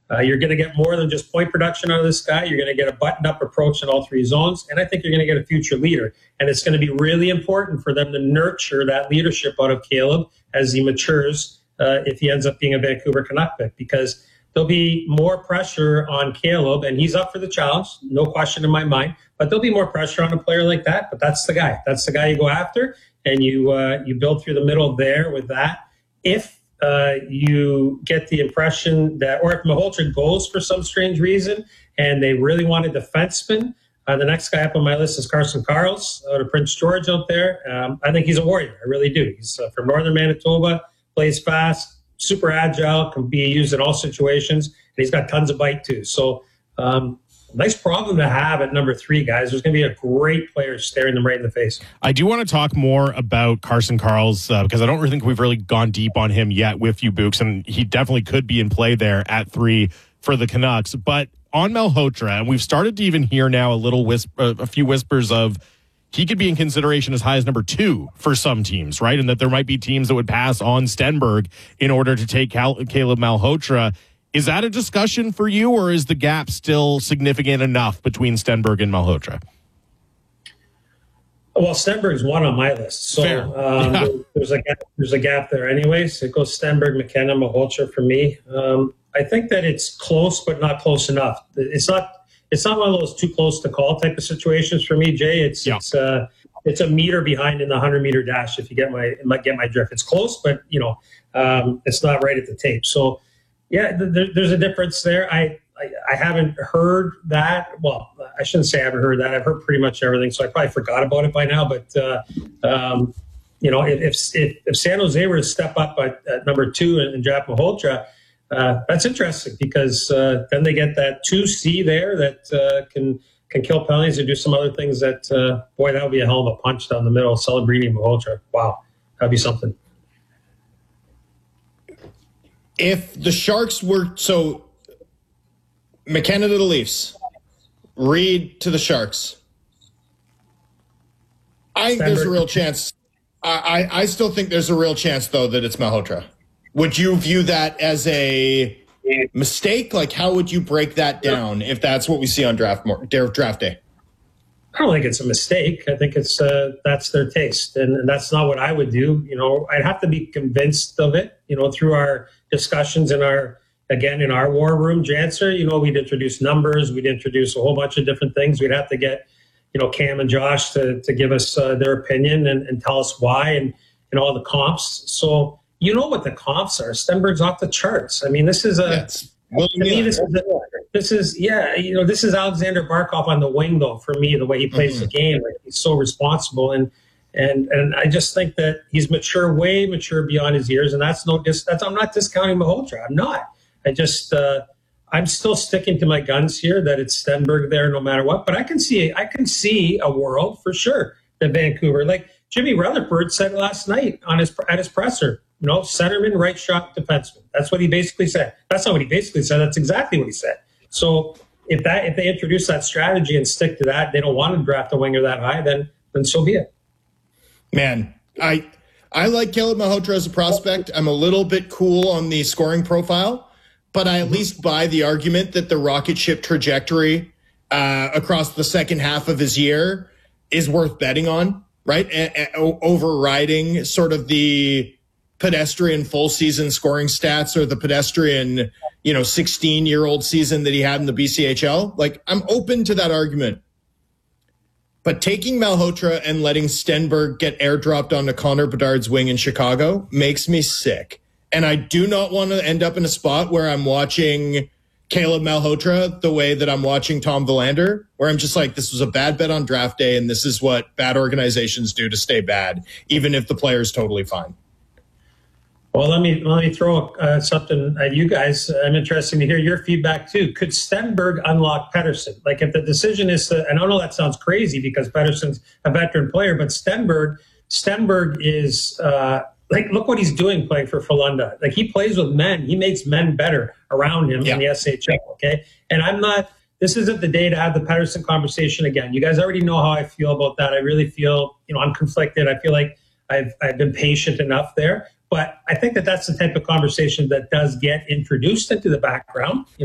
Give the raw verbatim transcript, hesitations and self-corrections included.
Uh, you're going to get more than just point production out of this guy. You're going to get a buttoned-up approach in all three zones, and I think you're going to get a future leader. And it's going to be really important for them to nurture that leadership out of Caleb as he matures, uh, if he ends up being a Vancouver Canuck pick, because there'll be more pressure on Caleb, and he's up for the challenge, no question in my mind, but there'll be more pressure on a player like that, but that's the guy. That's the guy you go after, and you uh, you build through the middle there with that. If Uh, you get the impression that, or if Malhotra goes for some strange reason and they really want a defenseman, uh, the next guy up on my list is Carson Karls out of Prince George out there. Um, I think he's a warrior. I really do. He's uh, from northern Manitoba, plays fast, super agile, can be used in all situations, and he's got tons of bite too. So um, nice problem to have at number three, guys. There's going to be a great player staring them right in the face. I do want to talk more about Carson Karls uh, because I don't really think we've really gone deep on him yet with you, Books, and he definitely could be in play there at three for the Canucks. But on Malhotra, and we've started to even hear now a little whisper, uh, a few whispers of he could be in consideration as high as number two for some teams, right? And that there might be teams that would pass on Stenberg in order to take Cal- Caleb Malhotra. Is that a discussion for you, or is the gap still significant enough between Stenberg and Malhotra? Well, Stenberg's one on my list, so um, yeah. there's a gap, there's a gap there. Anyways, it goes Stenberg, McKenna, Malhotra for me. Um, I think that it's close, but not close enough. It's not it's not one of those too close to call type of situations for me, Jay. It's yeah. it's uh, it's a meter behind in the hundred meter dash. If you get my might get my drift, it's close, but you know um, it's not right at the tape. So. Yeah, there, there's a difference there. I, I I haven't heard that. Well, I shouldn't say I haven't heard that. I've heard pretty much everything, so I probably forgot about it by now. But, uh, um, you know, if, if if San Jose were to step up at, at number two and, and Jack Malhotra, uh, that's interesting because uh, then they get that two C there that uh, can can kill penalties or do some other things that, uh, boy, that would be a hell of a punch down the middle. Celebrini, Malhotra. Wow, that'd be something. If the Sharks were, so McKenna to the Leafs, Reed to the Sharks, I think there's a real chance. I, I, I still think there's a real chance, though, that it's Malhotra. Would you view that as a mistake? Like, how would you break that down if that's what we see on draft draft day? I don't think it's a mistake. I think it's uh, that's their taste, and, and that's not what I would do. You know, I'd have to be convinced of it. You know, through our discussions in our again in our war room, Janser. You know, we'd introduce numbers, we'd introduce a whole bunch of different things. We'd have to get you know Cam and Josh to to give us uh, their opinion and, and tell us why and and all the comps. So you know what the comps are. Stenberg's off the charts. I mean, this is a. Yes. Well, to me, this is, a, this is, yeah, you know, this is Alexander Barkov on the wing, though, for me, the way he plays mm-hmm. the game. Like, he's so responsible. And, and, and I just think that he's mature, way mature beyond his years. And that's no, dis, that's, I'm not discounting Malhotra. I'm not. I just, uh, I'm still sticking to my guns here that it's Stenberg there no matter what. But I can see, I can see a world for sure that Vancouver, like Jimmy Rutherford said last night on his, at his presser, you know, centerman, right shot, defenseman. That's what he basically said. That's not what he basically said. That's exactly what he said. So if that if they introduce that strategy and stick to that, they don't want to draft a winger that high, then then so be it. Man, I I like Caleb Malhotra as a prospect. I'm a little bit cool on the scoring profile, but I at least buy the argument that the rocket ship trajectory uh, across the second half of his year is worth betting on, right? A- a- overriding sort of the pedestrian full season scoring stats or the pedestrian, you know, sixteen year old season that he had in the B C H L. Like, I'm open to that argument. But taking Malhotra and letting Stenberg get airdropped onto Connor Bedard's wing in Chicago makes me sick. And I do not want to end up in a spot where I'm watching Caleb Malhotra the way that I'm watching Tom Verlander, where I'm just like, this was a bad bet on draft day, and this is what bad organizations do to stay bad, even if the player's totally fine. Well, let me let me throw uh, something at you guys. I'm interested to hear your feedback too. Could Stenberg unlock Pettersson? Like, if the decision is to, and I know that sounds crazy because Pettersson's a veteran player, but Stenberg, Stenberg is uh, like, look what he's doing playing for Frölunda. Like, he plays with men. He makes men better around him yeah. in the S H L. Okay, and I'm not. This isn't the day to have the Pettersson conversation again. You guys already know how I feel about that. I really feel, you know, I'm conflicted. I feel like I've I've been patient enough there. But I think that that's the type of conversation that does get introduced into the background. You